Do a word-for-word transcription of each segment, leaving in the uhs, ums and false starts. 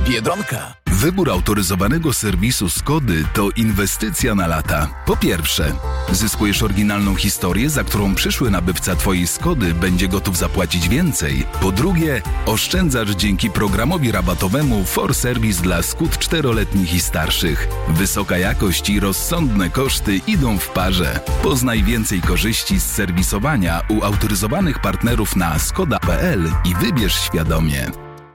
Biedronka. Wybór autoryzowanego serwisu Skody to inwestycja na lata. Po pierwsze, zyskujesz oryginalną historię, za którą przyszły nabywca Twojej Skody będzie gotów zapłacić więcej. Po drugie, oszczędzasz dzięki programowi rabatowemu For Service dla Skód czteroletnich i starszych. Wysoka jakość i rozsądne koszty idą w parze. Poznaj więcej korzyści z serwisowania u autoryzowanych partnerów na skoda kropka p l i wybierz świadomie.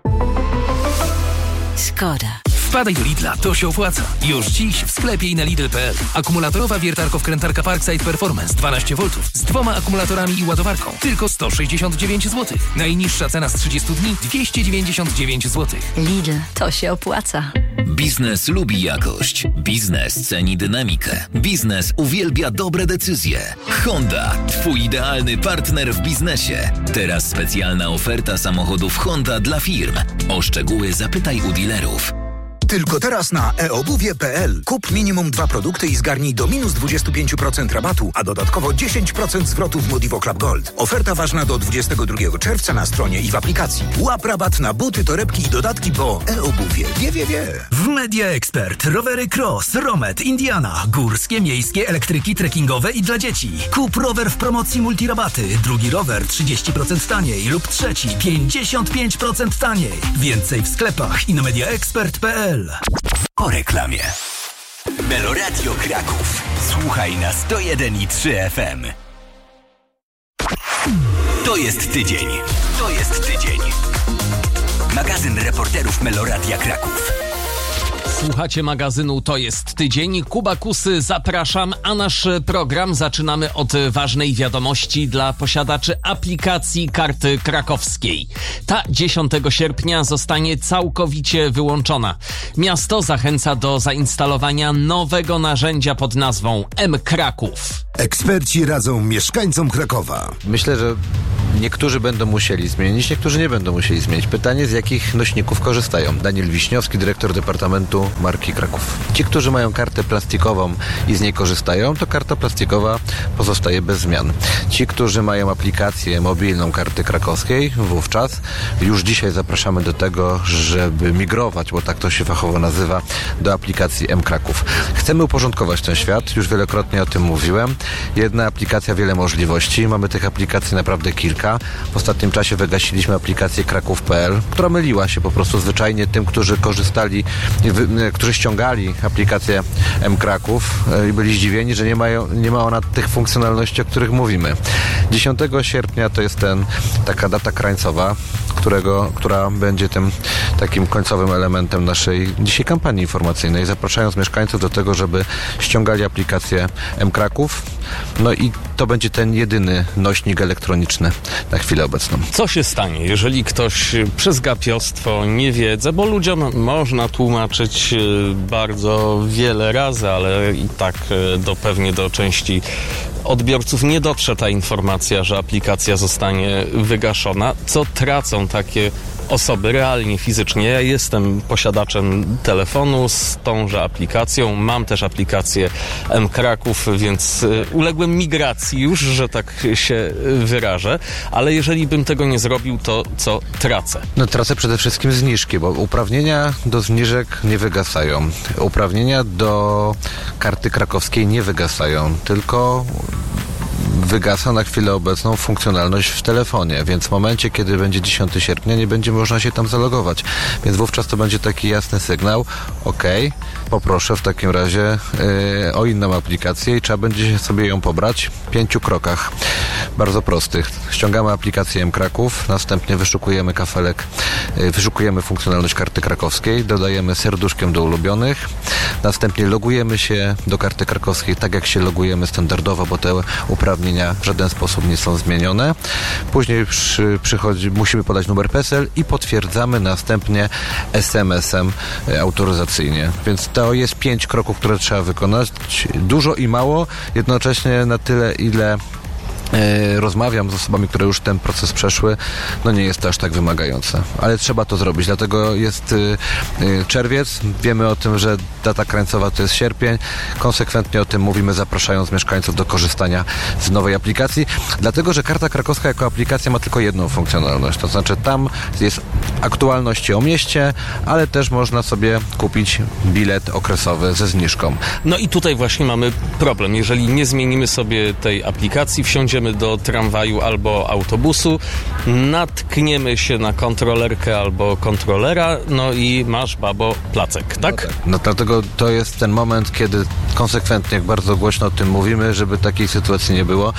Skoda. Wpadaj do Lidla, to się opłaca. Już dziś w sklepie i na Lidl kropka p l. Akumulatorowa wiertarko-wkrętarka Parkside Performance dwanaście woltów z dwoma akumulatorami i ładowarką. Tylko sto sześćdziesiąt dziewięć złotych. Najniższa cena z trzydziestu dni dwieście dziewięćdziesiąt dziewięć złotych. Lidl, to się opłaca. Biznes lubi jakość. Biznes ceni dynamikę. Biznes uwielbia dobre decyzje. Honda, twój idealny partner w biznesie. Teraz specjalna oferta samochodów Honda dla firm. O szczegóły zapytaj u dealerów. Tylko teraz na e obuwie kropka p l. Kup minimum dwa produkty i zgarnij do minus dwadzieścia pięć procent rabatu, a dodatkowo dziesięć procent zwrotu w Modivo Club Gold. Oferta ważna do dwudziestego drugiego czerwca na stronie i w aplikacji. Łap rabat na buty, torebki i dodatki, bo e-obuwie wie, wie, wie. W Media Expert rowery Cross, Romet, Indiana, górskie, miejskie, elektryki, trekkingowe i dla dzieci. Kup rower w promocji multirabaty, drugi rower trzydzieści procent taniej lub trzeci pięćdziesiąt pięć procent taniej. Więcej w sklepach i na media expert kropka p l. Po reklamie. Meloradio Kraków. Słuchaj na sto jeden i trzy F M. To jest tydzień. To jest tydzień. Magazyn reporterów Meloradia Kraków. Słuchacie magazynu To jest tydzień. Kuba Kusy, zapraszam, a nasz program zaczynamy od ważnej wiadomości dla posiadaczy aplikacji karty krakowskiej. Ta dziesiątego sierpnia zostanie całkowicie wyłączona. Miasto zachęca do zainstalowania nowego narzędzia pod nazwą mKraków. Eksperci radzą mieszkańcom Krakowa. Myślę, że niektórzy będą musieli zmienić, niektórzy nie będą musieli zmienić. Pytanie, z jakich nośników korzystają. Daniel Wiśniowski, dyrektor Departamentu Marki Kraków. Ci, którzy mają kartę plastikową i z niej korzystają, to karta plastikowa pozostaje bez zmian. Ci, którzy mają aplikację mobilną karty krakowskiej, wówczas już dzisiaj zapraszamy do tego, żeby migrować, bo tak to się fachowo nazywa, do aplikacji mKraków. Chcemy uporządkować ten świat, już wielokrotnie o tym mówiłem. Jedna aplikacja, wiele możliwości. Mamy tych aplikacji naprawdę kilka. W ostatnim czasie wygasiliśmy aplikację kraków kropka p l, która myliła się po prostu zwyczajnie tym, którzy korzystali, którzy ściągali aplikację mKraków i byli zdziwieni, że nie mają, nie ma ona tych funkcjonalności, o których mówimy. dziesiątego sierpnia to jest ten, taka data krańcowa, którego, która będzie tym takim końcowym elementem naszej dzisiaj kampanii informacyjnej, zapraszając mieszkańców do tego, żeby ściągali aplikację mKraków. No i to będzie ten jedyny nośnik elektroniczny na chwilę obecną. Co się stanie, jeżeli ktoś przez gapiostwo, niewiedzę, bo ludziom można tłumaczyć bardzo wiele razy, ale i tak do, pewnie do części odbiorców nie dotrze ta informacja, że aplikacja zostanie wygaszona. Co tracą takie osoby realnie, fizycznie? Ja jestem posiadaczem telefonu z tąże aplikacją, mam też aplikację mKraków, więc uległem migracji już, że tak się wyrażę, ale jeżeli bym tego nie zrobił, to co tracę? No tracę przede wszystkim zniżki, bo uprawnienia do zniżek nie wygasają. Uprawnienia do karty krakowskiej nie wygasają, tylko wygasa na chwilę obecną funkcjonalność w telefonie, więc w momencie, kiedy będzie dziesiątego sierpnia, nie będzie można się tam zalogować. Więc wówczas to będzie taki jasny sygnał, ok, poproszę w takim razie yy, o inną aplikację i trzeba będzie sobie ją pobrać w pięciu krokach. Bardzo prostych. Ściągamy aplikację mKraków, następnie wyszukujemy kafelek, yy, wyszukujemy funkcjonalność karty krakowskiej, dodajemy serduszkiem do ulubionych, następnie logujemy się do karty krakowskiej tak, jak się logujemy standardowo, bo te uprawnienia w żaden sposób nie są zmienione. Później przy, przychodzi, musimy podać numer P E S E L i potwierdzamy następnie es em esem autoryzacyjnie. Więc to jest pięć kroków, które trzeba wykonać. Dużo i mało, jednocześnie na tyle, ile e, rozmawiam z osobami, które już ten proces przeszły, no nie jest to aż tak wymagające. Ale trzeba to zrobić, dlatego jest e, e, czerwiec, wiemy o tym, że data krańcowa to jest sierpień, konsekwentnie o tym mówimy, zapraszając mieszkańców do korzystania z nowej aplikacji, dlatego, że Karta Krakowska jako aplikacja ma tylko jedną funkcjonalność, to znaczy tam jest aktualności o mieście, ale też można sobie kupić bilet okresowy ze zniżką. No i tutaj właśnie mamy problem. Jeżeli nie zmienimy sobie tej aplikacji, wsiądziemy do tramwaju albo autobusu, natkniemy się na kontrolerkę albo kontrolera, no i masz, babo, placek, tak? No, tak. No dlatego to jest ten moment, kiedy konsekwentnie, jak bardzo głośno o tym mówimy, żeby takiej sytuacji nie było.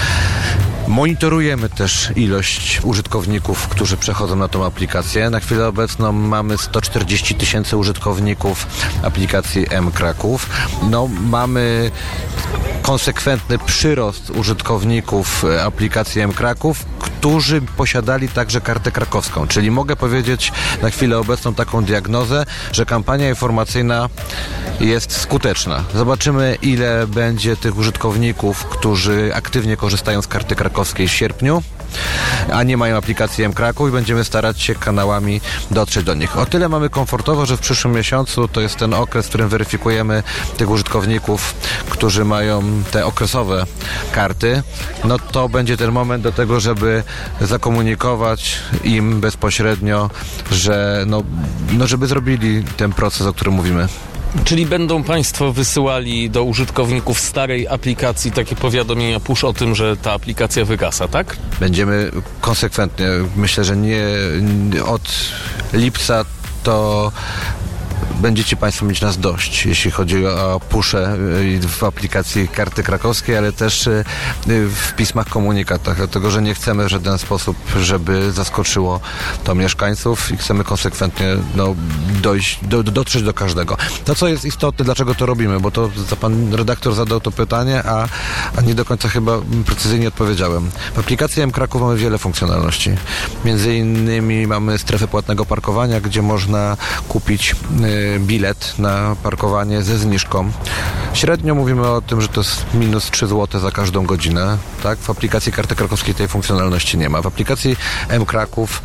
Monitorujemy też ilość użytkowników, którzy przechodzą na tą aplikację. Na chwilę obecną mamy sto czterdzieści tysięcy użytkowników aplikacji mKraków. No, mamy konsekwentny przyrost użytkowników aplikacji mKraków, którzy posiadali także kartę krakowską. Czyli mogę powiedzieć na chwilę obecną taką diagnozę, że kampania informacyjna jest skuteczna. Zobaczymy, ile będzie tych użytkowników, którzy aktywnie korzystają z karty krakowskiej w sierpniu, a nie mają aplikacji mKraków i będziemy starać się kanałami dotrzeć do nich. O tyle mamy komfortowo, że w przyszłym miesiącu to jest ten okres, w którym weryfikujemy tych użytkowników, którzy mają te okresowe karty. No to będzie ten moment do tego, żeby zakomunikować im bezpośrednio, że no, no żeby zrobili ten proces, o którym mówimy. Czyli będą Państwo wysyłali do użytkowników starej aplikacji takie powiadomienia push o tym, że ta aplikacja wygasa, tak? Będziemy konsekwentnie, myślę, że nie od lipca to będziecie Państwo mieć nas dość, jeśli chodzi o pusze w aplikacji Karty Krakowskiej, ale też w pismach, komunikatach, dlatego że nie chcemy w żaden sposób, żeby zaskoczyło to mieszkańców i chcemy konsekwentnie no, dojść, do, dotrzeć do każdego. To, co jest istotne, dlaczego to robimy, bo to pan redaktor zadał to pytanie, a, a nie do końca chyba precyzyjnie odpowiedziałem. W aplikacji mKraków mamy wiele funkcjonalności. Między innymi mamy strefę płatnego parkowania, gdzie można kupić bilet na parkowanie ze zniżką. Średnio mówimy o tym, że to jest minus trzy złote za każdą godzinę. Tak? W aplikacji Karty Krakowskiej tej funkcjonalności nie ma. W aplikacji mKraków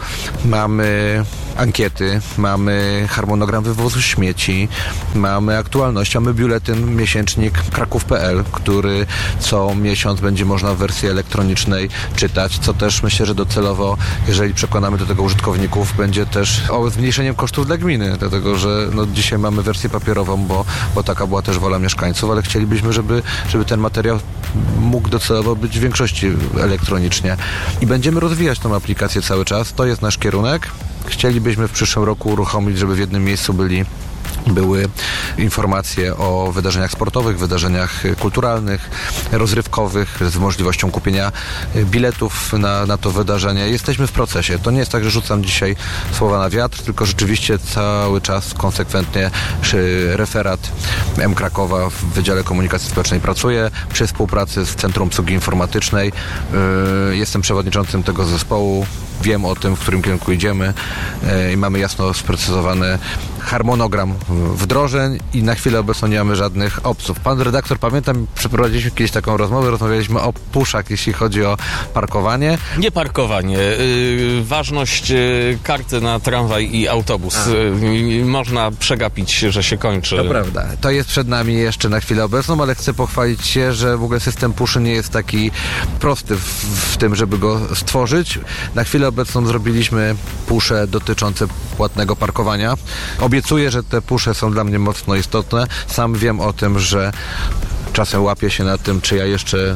mamy ankiety, mamy harmonogram wywozu śmieci, mamy aktualność, mamy biuletyn, miesięcznik kraków kropka pe el, który co miesiąc będzie można w wersji elektronicznej czytać, co też myślę, że docelowo, jeżeli przekonamy do tego użytkowników, będzie też o zmniejszeniem kosztów dla gminy, dlatego że no, dzisiaj mamy wersję papierową, bo, bo taka była też wola mieszkańców, ale chcielibyśmy, żeby, żeby ten materiał mógł docelowo być w większości elektronicznie. I będziemy rozwijać tą aplikację cały czas. To jest nasz kierunek. Chcielibyśmy w przyszłym roku uruchomić, żeby w jednym miejscu byli były informacje o wydarzeniach sportowych, wydarzeniach kulturalnych, rozrywkowych, z możliwością kupienia biletów na, na to wydarzenie. Jesteśmy w procesie. To nie jest tak, że rzucam dzisiaj słowa na wiatr, tylko rzeczywiście cały czas konsekwentnie referat mKrakowa w Wydziale Komunikacji Społecznej pracuje przy współpracy z Centrum Obsługi Informatycznej. Jestem przewodniczącym tego zespołu. Wiem o tym, w którym kierunku idziemy i mamy jasno sprecyzowany harmonogram wdrożeń i na chwilę obecną nie mamy żadnych obców. Pan redaktor, pamiętam, przeprowadziliśmy kiedyś taką rozmowę, rozmawialiśmy o puszach, jeśli chodzi o parkowanie. Nie parkowanie. Yy, ważność yy, karty na tramwaj i autobus. Yy, można przegapić, że się kończy. To prawda. To jest przed nami jeszcze na chwilę obecną, ale chcę pochwalić się, że w ogóle system puszy nie jest taki prosty w, w tym, żeby go stworzyć. Na chwilę obecną zrobiliśmy pusze dotyczące płatnego parkowania. Obiecuję, że te pusze są dla mnie mocno istotne. Sam wiem o tym, że czasem łapię się na tym, czy ja jeszcze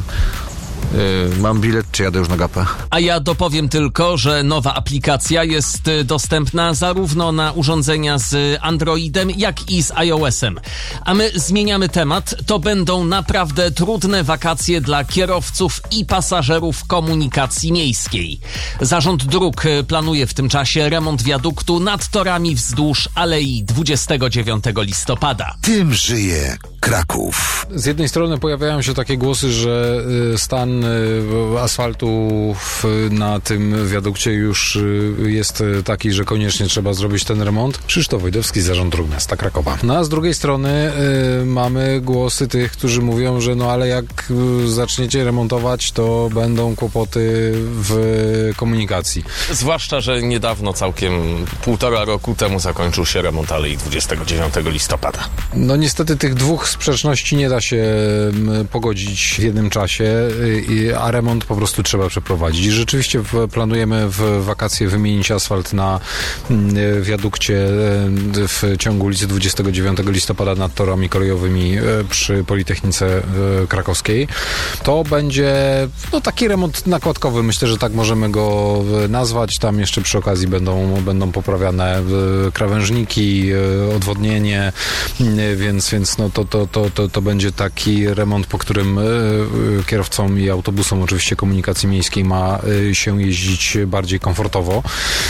Yy, mam bilet, czy jadę już na gapę. A ja dopowiem tylko, że nowa aplikacja jest dostępna zarówno na urządzenia z Androidem, jak i z iOS-em. A my zmieniamy temat. To będą naprawdę trudne wakacje dla kierowców i pasażerów komunikacji miejskiej. Zarząd Dróg planuje w tym czasie remont wiaduktu nad torami wzdłuż Alei dwudziestego dziewiątego listopada. Tym żyje Kraków. Z jednej strony pojawiają się takie głosy, że stan ton asfaltu na tym wiadukcie już jest taki, że koniecznie trzeba zrobić ten remont. Krzysztof Wojdowski, Zarząd Dróg Miasta Krakowa. No a z drugiej strony y, mamy głosy tych, którzy mówią, że no ale jak zaczniecie remontować, to będą kłopoty w komunikacji. Zwłaszcza, że niedawno, całkiem półtora roku temu zakończył się remont Alei dwudziestego dziewiątego listopada. No niestety tych dwóch sprzeczności nie da się pogodzić w jednym czasie, a remont po prostu trzeba przeprowadzić. Rzeczywiście planujemy w wakacje wymienić asfalt na wiadukcie w ciągu ulicy dwudziestego dziewiątego listopada nad torami kolejowymi przy Politechnice Krakowskiej. To będzie no, taki remont nakładkowy, myślę, że tak możemy go nazwać. Tam jeszcze przy okazji będą, będą poprawiane krawężniki, odwodnienie, więc, więc no, to, to, to, to, to będzie taki remont, po którym kierowcom i autobusom oczywiście komunikacji miejskiej ma się jeździć bardziej komfortowo.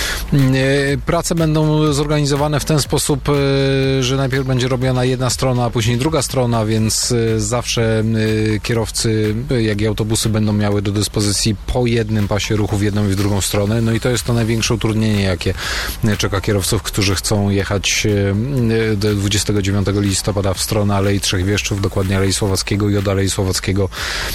Prace będą zorganizowane w ten sposób, że najpierw będzie robiona jedna strona, a później druga strona, więc zawsze kierowcy, jak i autobusy będą miały do dyspozycji po jednym pasie ruchu w jedną i w drugą stronę. No i to jest to największe utrudnienie, jakie czeka kierowców, którzy chcą jechać do dwudziestego dziewiątego listopada w stronę Alei Trzech Wieszczów, dokładnie Alei Słowackiego, i od Alei Słowackiego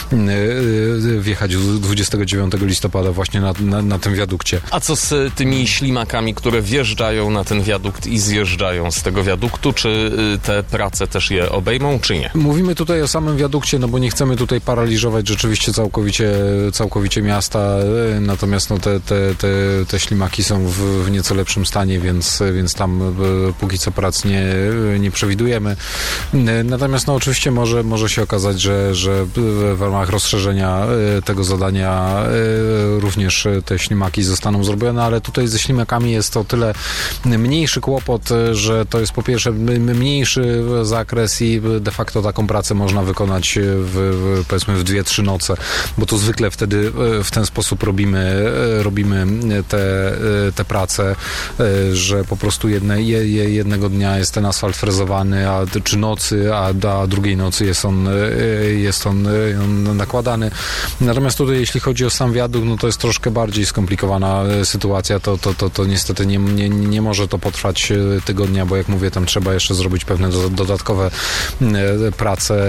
wjechać dwudziestego dziewiątego listopada właśnie na, na, na tym wiadukcie. A co z tymi ślimakami, które wjeżdżają na ten wiadukt i zjeżdżają z tego wiaduktu? Czy te prace też je obejmą, czy nie? Mówimy tutaj o samym wiadukcie, no bo nie chcemy tutaj paraliżować rzeczywiście całkowicie, całkowicie miasta, natomiast no te, te, te, te ślimaki są w, w nieco lepszym stanie, więc, więc tam póki co prac nie, nie przewidujemy. Natomiast no oczywiście może, może się okazać, że, że w ramach rozszerzenia tego zadania również te ślimaki zostaną zrobione, ale tutaj ze ślimakami jest to tyle mniejszy kłopot, że to jest po pierwsze mniejszy zakres i de facto taką pracę można wykonać w, w, powiedzmy w dwie, trzy noce, bo to zwykle wtedy w ten sposób robimy, robimy te, te prace, że po prostu jedne, jednego dnia jest ten asfalt frezowany, a, czy nocy, a, a drugiej nocy jest on, jest on, on nakładany. Natomiast tutaj jeśli chodzi o sam wiadukt, no to jest troszkę bardziej skomplikowana sytuacja, to, to, to, to niestety nie, nie, nie może to potrwać tygodnia, bo jak mówię, tam trzeba jeszcze zrobić pewne do, dodatkowe prace,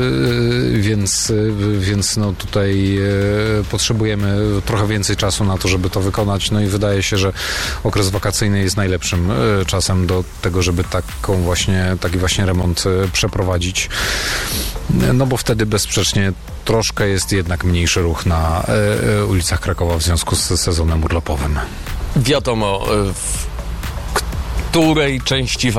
więc, więc no tutaj potrzebujemy trochę więcej czasu na to, żeby to wykonać, no i wydaje się, że okres wakacyjny jest najlepszym czasem do tego, żeby taką właśnie, taki właśnie remont przeprowadzić, no bo wtedy bezsprzecznie troszkę jest jednak mniejszy ruch na ulicach Krakowa w związku z sezonem urlopowym. Wiadomo, w której części